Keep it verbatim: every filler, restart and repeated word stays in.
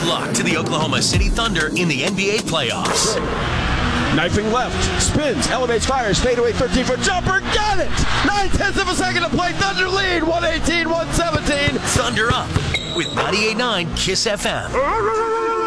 luck to the Oklahoma City Thunder in the N B A playoffs. Knifing left, spins, elevates, fires, fadeaway thirteen-foot jumper, got it! Nine-tenths of a second to play, Thunder lead, one eighteen one seventeen. Thunder up with ninety-eight point nine KISS F M.